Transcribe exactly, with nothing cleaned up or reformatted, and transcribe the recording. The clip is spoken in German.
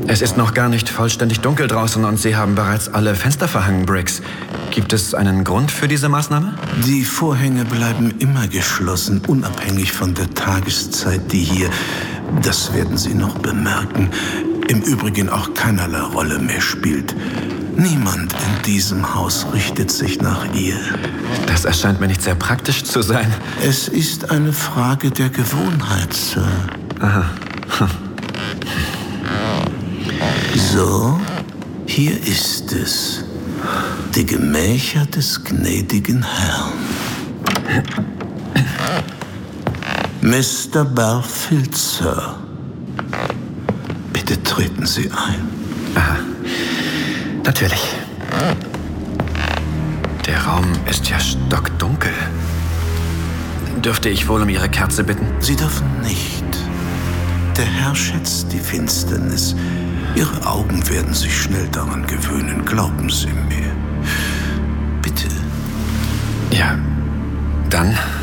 Es ist noch gar nicht vollständig dunkel draußen und Sie haben bereits alle Fenster verhangen, Briggs. Gibt es einen Grund für diese Maßnahme? Die Vorhänge bleiben immer geschlossen, unabhängig von der Tageszeit, die hier, das werden Sie noch bemerken, im Übrigen auch keinerlei Rolle mehr spielt. Niemand in diesem Haus richtet sich nach ihr. Das erscheint mir nicht sehr praktisch zu sein. Es ist eine Frage der Gewohnheit, Sir. Aha. Hm. So, hier ist es. Die Gemächer des gnädigen Herrn. Mister Barfield, Sir. Bitte treten Sie ein. Aha. Natürlich. Der Raum ist ja stockdunkel. Dürfte ich wohl um Ihre Kerze bitten? Sie dürfen nicht. Der Herr schätzt die Finsternis. Ihre Augen werden sich schnell daran gewöhnen, glauben Sie mir. Bitte. Ja, dann...